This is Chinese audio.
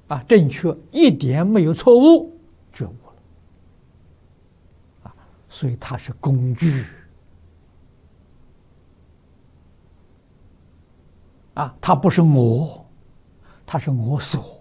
正确，一点没有错误，觉悟了所以它是工具它不是我，它是我所。